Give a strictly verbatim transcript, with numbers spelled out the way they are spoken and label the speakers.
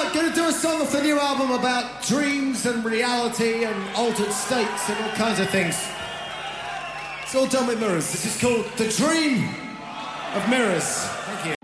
Speaker 1: uh, going to do a song off the new album about dreams and reality and altered states and all kinds of things. It's all done with mirrors. This is called The Dream of Mirrors. Thank you.